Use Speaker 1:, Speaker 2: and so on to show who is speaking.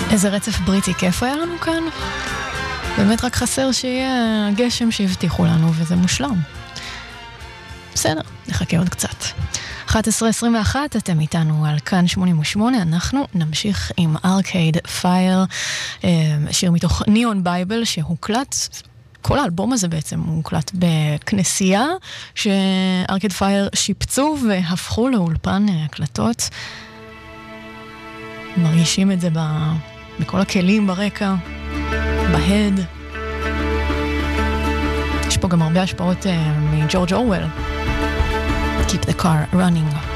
Speaker 1: איזה רצף בריטי כיף היה לנו כאן. באמת רק חסר שיהיה הגשם שהבטיחו לנו, וזה מושלם. בסדר, נחכה עוד קצת. 11:21, אתם איתנו על כאן 88, אנחנו נמשיך עם ארקייד פייר, שיר מתוך ניאון בייבל שהוקלט, כל האלבום הזה בעצם הוקלט בכנסייה, שארקייד פייר שיפצו והפכו לאולפן הקלטות. מרגישים את זה בכל הכלים ברקע, בהד. יש פה גם הרבה השפעות מג'ורג' אורוול. Keep the car running.